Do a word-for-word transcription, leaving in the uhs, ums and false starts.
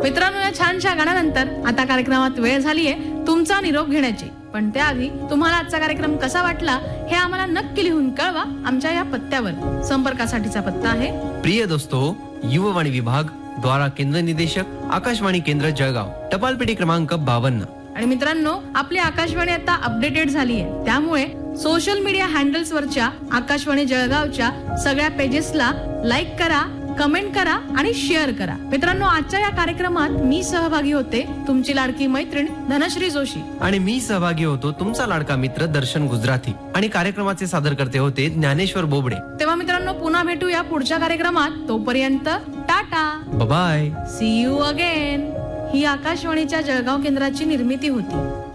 मित्रांनो, या छानशा गाण्यानंतर आता कार्यक्रमात वेळ झालीये तुमचा निरोप घेण्याची. पण त्याआधी तुम्हाला आजचा कार्यक्रम कसा वाटला हे आम्हाला नक्की लिहून कळवा आमच्या या पत्त्यावर. संपर्कासाठीचा पत्ता आहे प्रिय दोस्तों, युववाणी विभाग द्वारा केंद्र निदेशक आकाशवाणी केंद्र जळगाव, टपाल पेटी क्रमांक बावन्न. आणि मित्रांनो, आपली आकाशवाणी आता अपडेटेड झाली आहे, त्यामुळे सोशल मीडिया हँडल्स वरच्या आकाशवाणी जळगावच्या सगळ्या पेजेसला लाईक करा, कमेंट करा आणि शेअर करा. मित्रांनो, आजच्या या कार्यक्रमात मी सहभागी होते तुमची लाडकी मैत्रीण धनश्री जोशी. आणि मी सहभागी होतो तुमचा लाडका मित्र दर्शन गुजराती. आणि कार्यक्रमाचे सादरकर्ते होते ज्ञानेश्वर बोबडे. तेव्हा मित्रांनो, पुन्हा भेटूया पुढच्या कार्यक्रमात. तोपर्यंत Tata, bye, C you again. ही आकाशवाणीच्या जळगाव केंद्राची निर्मिती होती.